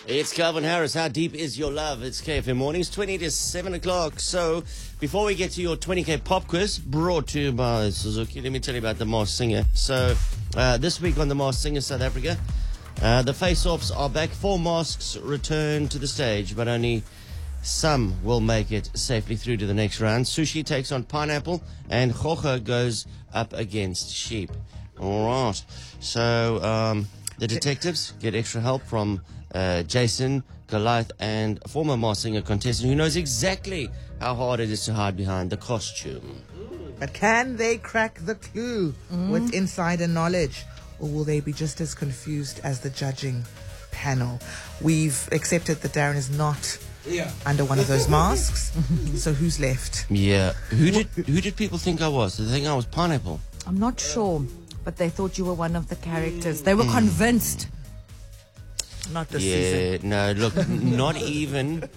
It's Calvin Harris. How deep is your love? It's KFM Mornings, 20 to 7 o'clock. So, before we get to your 20K pop quiz, brought to you by Suzuki, let me tell you about The Masked Singer. So, this week on The Masked Singer South Africa, the face-offs are back. 4 masks return to the stage, but only some will make it safely through to the next round. Sushi takes on Pineapple, and Khocha goes up against Sheep. All right. So, the detectives get extra help from Jason, Goliath, and a former Masked Singer contestant who knows exactly how hard it is to hide behind the costume. But can they crack the clue with insider knowledge? Or will they be just as confused as the judging panel? We've accepted that Darren is not under one of those masks. So who's left? Yeah. Who did people think I was? Did they think I was Pineapple? I'm not sure, but they thought you were one of the characters. They were convinced. Not this season. No, look, not even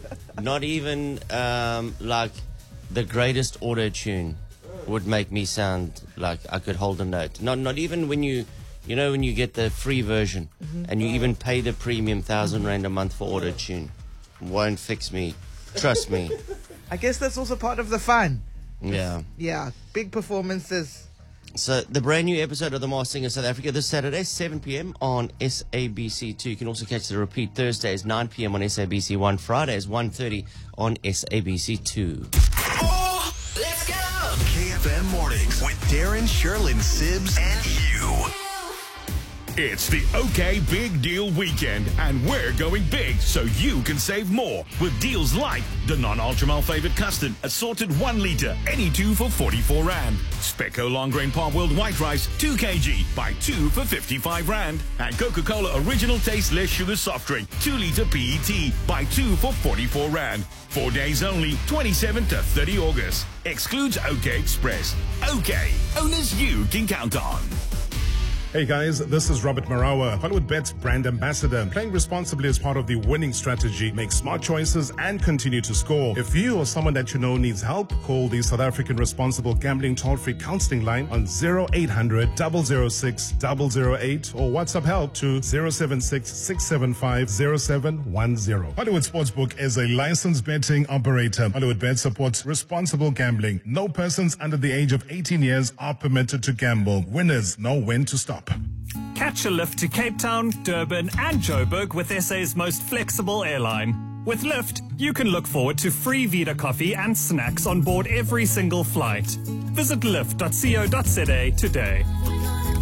like the greatest auto-tune would make me sound like I could hold a note. Not even when you get the free version and you even pay the premium 1,000 Rand a month for auto-tune. Won't fix me. Trust me. I guess that's also part of the fun. Yeah. Yeah, big performances. So, the brand new episode of The Masked Singer South Africa this Saturday, 7 p.m. on SABC2. You can also catch the repeat Thursdays, 9 p.m. on SABC1. Fridays, 1:30 on SABC2. Oh, let's go! KFM Mornings with Darren, Sherlyn, Sibbs, and you. It's the OK Big Deal Weekend, and we're going big so you can save more with deals like the non-Ultra Malfavourite Custard, assorted 1 litre, any 2 for 44 Rand. Specco Long Grain Parboiled White Rice, 2 kg, buy 2 for 55 Rand. And Coca-Cola Original Taste Less Sugar Soft Drink, 2 litre PET, buy 2 for 44 Rand. 4 days only, 27 to 30 August. Excludes OK Express. OK, owners you can count on. Hey guys, this is Robert Marawa, Hollywood Bet's brand ambassador. Playing responsibly is part of the winning strategy. Make smart choices and continue to score. If you or someone that you know needs help, call the South African Responsible Gambling Toll-Free Counseling Line on 0800 006 008 or WhatsApp help to 076 675 0710. Hollywood Sportsbook is a licensed betting operator. Hollywood Bet supports responsible gambling. No persons under the age of 18 years are permitted to gamble. Winners know when to stop. Catch a lift to Cape Town, Durban and Joburg with SA's most flexible airline. With Lyft, you can look forward to free Vita coffee and snacks on board every single flight. Visit lyft.co.za today.